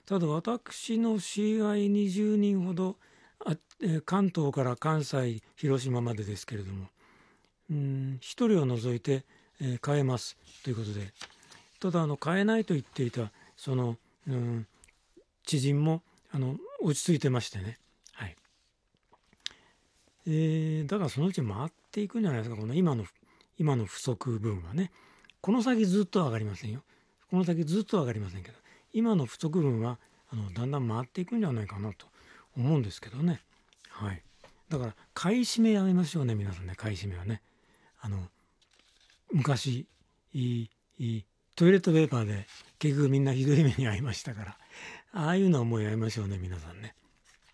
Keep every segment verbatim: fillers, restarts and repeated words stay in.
ただ私の知り合いにじゅうにんほどあ、えー関東から関西広島までですけれども、うんひとりを除いて、えー買えますということで、ただあの買えないと言っていたその、うん、知人もあの落ち着いてましてね、はいえー、だからそのうち回っていくんじゃないですか、この今の今の不足分はね。この先ずっとは上がりませんよ。この先ずっとは上がりませんけど、今の不足分はあのだんだん回っていくんじゃないかなと思うんですけどね。はい。だから買い占めやめましょうね、皆さんね。買い占めはね。あの昔いいいいトイレットペーパーで結局みんなひどい目に遭いましたから、ああいうのはもうやめましょうね、皆さんね。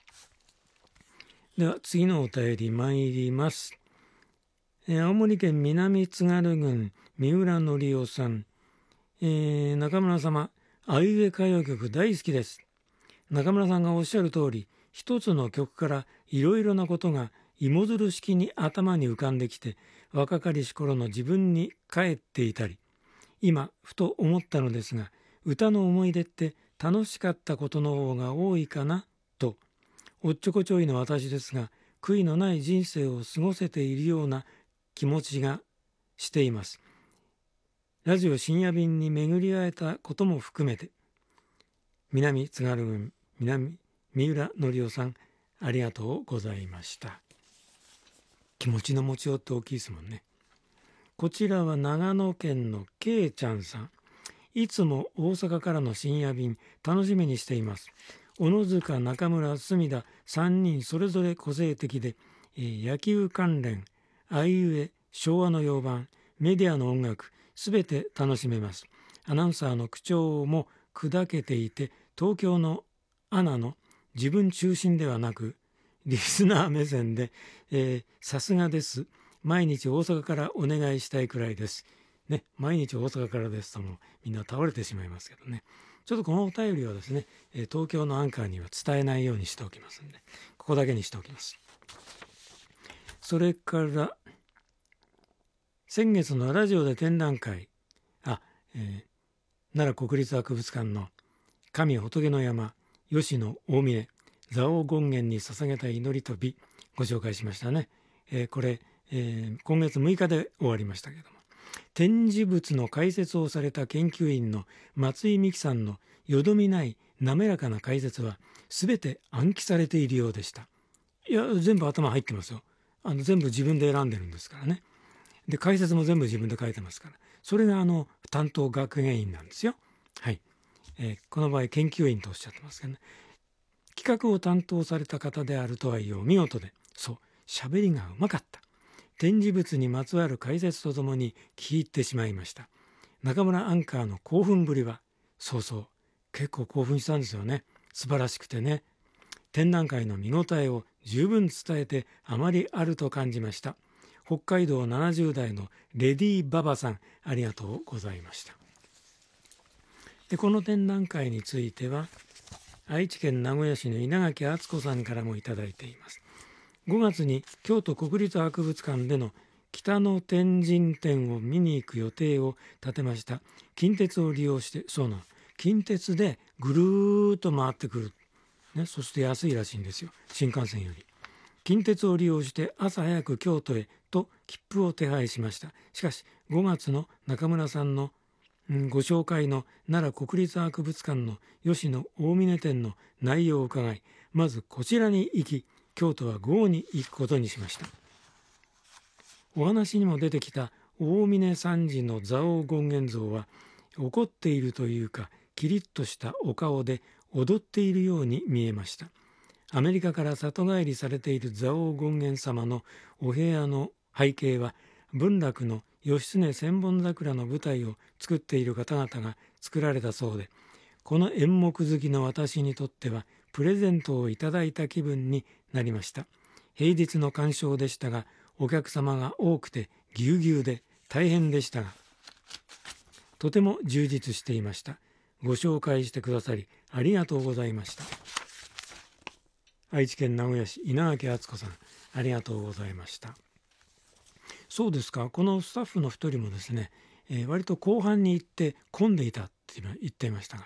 では次のお便り参ります。えー青森県南津軽郡三浦則夫さん、えー中村様、あいうえ歌謡曲大好きです。中村さんがおっしゃる通り、一つの曲からいろいろなことが芋づる式に頭に浮かんできて、若かりし頃の自分に帰っていたり、今ふと思ったのですが、歌の思い出って楽しかったことの方が多いかなと、おっちょこちょいの私ですが、悔いのない人生を過ごせているような気持ちがしています。ラジオ深夜便に巡り会えたことも含めて、南津軽郡南三浦則夫さん、ありがとうございました。気持ちの持ちようって大きいですもんね。こちらは長野県のけいちゃんさん、いつも大阪からの深夜便楽しみにしています。小野塚、中村、隅田さんにんそれぞれ個性的で、えー野球関連、あいうえ、昭和の洋版、メディアの音楽、すべて楽しめます。アナウンサーの口調も砕けていて、東京のアナの自分中心ではなく、リスナー目線で、えーさすがです。毎日大阪からお願いしたいくらいです。ね、毎日大阪からですともうみんな倒れてしまいますけどね。ちょっとこのお便りはですね、えー東京のアンカーには伝えないようにしておきますんで、ここだけにしておきます。それから先月のラジオで展覧会、あ、えー奈良国立博物館の神仏の山吉野大峰蔵王権現に捧げた祈りと美、ご紹介しましたね。えーこれ、えー今月むいかで終わりましたけども、展示物の解説をされた研究員の松井美樹さんのよどみない滑らかな解説は全て暗記されているようでした。いや、全部頭入ってますよ。あの全部自分で選んでるんですからね。で解説も全部自分で書いてますから、それがあの担当学芸員なんですよ。はい、えーこの場合研究員とおっしゃってますけどね。企画を担当された方であるとはいえお見事で、そう喋りがうまかった。展示物にまつわる解説とともに聞き入ってしまいました。中村アンカーの興奮ぶりは、そうそう結構興奮したんですよね。素晴らしくてね、展覧会の見応えを十分伝えてあまりあると感じました。北海道ななじゅう代のレディーババさん、ありがとうございました。でこの展覧会については愛知県名古屋市の稲垣敦子さんからもいただいています。ごがつに京都国立博物館での北の天神展を見に行く予定を立てました。近鉄を利用して、そうなの、近鉄でぐるーっと回ってくる、ね、そして安いらしいんですよ、新幹線より。近鉄を利用して朝早く京都へと切符を手配しました。しかしごがつの中村さんのご紹介の奈良国立博物館の吉野大峰展の内容を伺い、まずこちらに行き、京都は午後に行くことにしました。お話にも出てきた大峰山寺の蔵王権現像は、怒っているというかキリッとしたお顔で踊っているように見えました。アメリカから里帰りされている蔵王権現様のお部屋の背景は、文楽の義経千本桜の舞台を作っている方々が作られたそうで、この演目好きの私にとってはプレゼントをいただいた気分になりました。平日の鑑賞でしたが、お客様が多くてぎゅうぎゅうで大変でしたが、とても充実していました。ご紹介してくださりありがとうございました。愛知県名古屋市稲垣敦子さん、ありがとうございました。そうですか。このスタッフの一人もですね、えー割と後半に行って混んでいたって言っていましたが、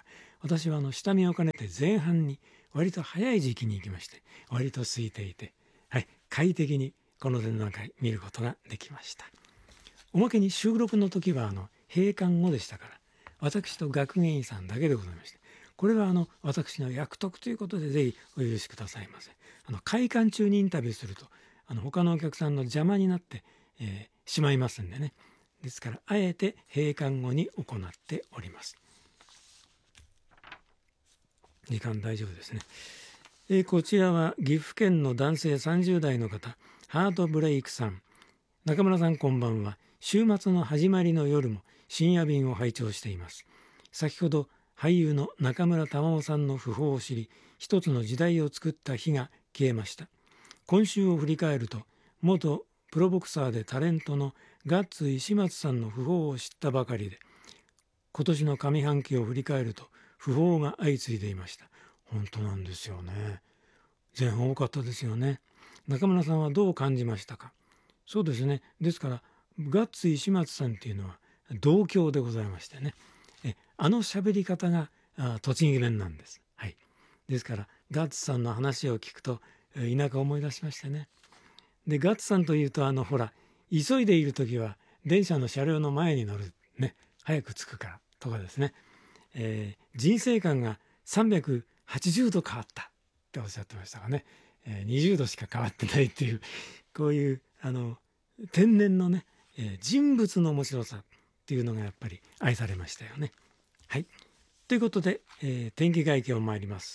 私はあの下見を兼ねて前半に割と早い時期に行きまして、割と空いていて、はい、快適にこの展覧会見ることができました。おまけに収録の時はあの閉館後でしたから、私と学芸員さんだけでございまして、これはあの私の役得ということでぜひお許しくださいませ。あの開館中にインタビューするとあの他のお客さんの邪魔になって、えー、しまいますんでね。ですからあえて閉館後に行っております。時間大丈夫ですね。えー、こちらは岐阜県の男性さんじゅう代の方、ハートブレイクさん。中村さんこんばんは。週末の始まりの夜も深夜便を拝聴しています。先ほど俳優の中村玉緒さんの訃報を知り、一つの時代を作った日が消えました。今週を振り返ると、元プロボクサーでタレントのガッツ石松さんの訃報を知ったばかりで、今年の上半期を振り返ると訃報が相次いでいました。本当なんですよね。前半多かったですよね。中村さんはどう感じましたか？そうですね。ですからガッツ石松さんっていうのは同郷でございましてね、えあの喋り方があ栃木弁なんです。はい。ですからガッツさんの話を聞くと田舎を思い出しましてね。でガッツさんというとあのほら急いでいる時は電車の車両の前に乗るね、早く着くからとかですね、えー、人生観がさんびゃくはちじゅうど変わったっておっしゃってましたがね、えー、にじゅうどしか変わってないっていうこういうあの天然のね、えー、人物の面白さっていうのがやっぱり愛されましたよね。はい。ということで、えー、天気概況参ります。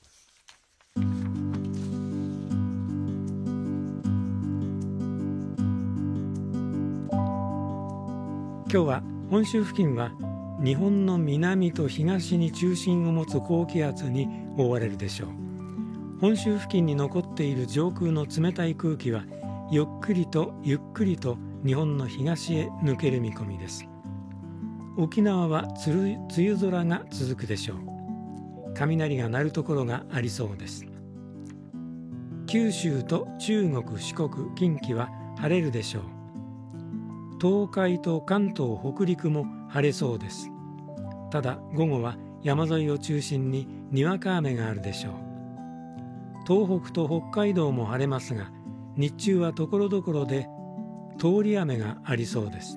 今日は本州付近は日本の南と東に中心を持つ高気圧に覆われるでしょう。本州付近に残っている上空の冷たい空気はゆっくりとゆっくりと日本の東へ抜ける見込みです。沖縄は梅雨空が続くでしょう。雷が鳴るところがありそうです。九州と中国、四国、近畿は晴れるでしょう。東海と関東、北陸も晴れそうです。ただ午後は山沿いを中心ににわか雨があるでしょう。東北と北海道も晴れますが、日中はところどころで通り雨がありそうです。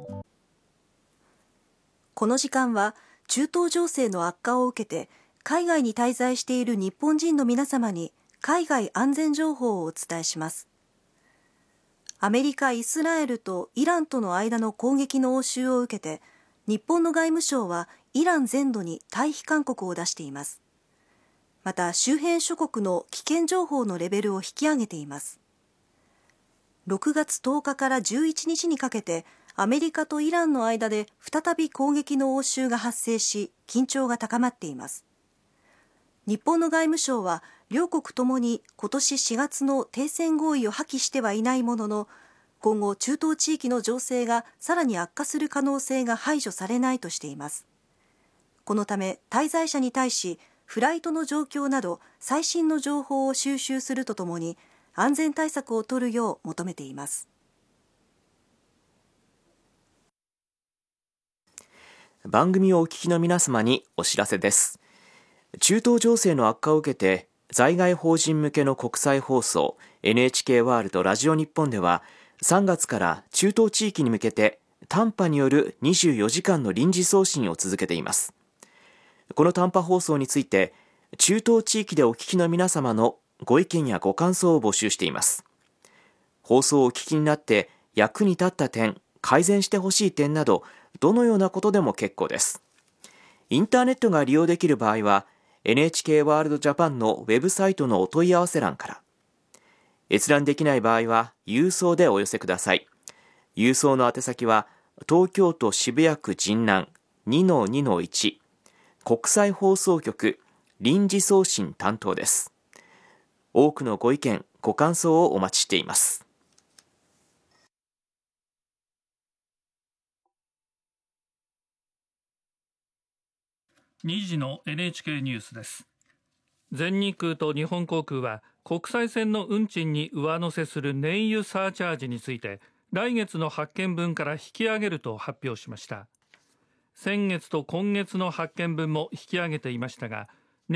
この時間は中東情勢の悪化を受けて海外に滞在している日本人の皆様に海外安全情報をお伝えします。アメリカ、イスラエルとイランとの間の攻撃の応酬を受けて、日本の外務省はイラン全土に退避勧告を出しています。また、周辺諸国の危険情報のレベルを引き上げています。ろくがつとおかからじゅういちにちにかけて、アメリカとイランの間で再び攻撃の応酬が発生し、緊張が高まっています。日本の外務省は、両国ともに今年しがつの停戦合意を破棄してはいないものの、今後中東地域の情勢がさらに悪化する可能性が排除されないとしています。このため滞在者に対し、フライトの状況など最新の情報を収集するとともに、安全対策を取るよう求めています。 番組をお聞きの皆様にお知らせです。中東情勢の悪化を受けて、在外邦人向けの国際放送 エヌエイチケー ワールドラジオ日本では、さんがつから中東地域に向けて短波によるにじゅうよじかんの臨時送信を続けています。この短波放送について、中東地域でお聞きの皆様のご意見やご感想を募集しています。放送をお聞きになって役に立った点、改善してほしい点など、どのようなことでも結構です。インターネットが利用できる場合は、エヌエイチケー ワールドジャパンのウェブサイトのお問い合わせ欄から、閲覧できない場合は郵送でお寄せください。郵送の宛先は東京都渋谷区神南 にのにのいち 国際放送局臨時送信担当です。多くのご意見ご感想をお待ちしています。 にじの エヌエイチケー ニュースです。全日空と日本航空は国際線の運賃に上乗せする燃油サーチャージについて来月の発券分から引き上げると発表しました。 先月と今月の発券分も引き上げていましたが、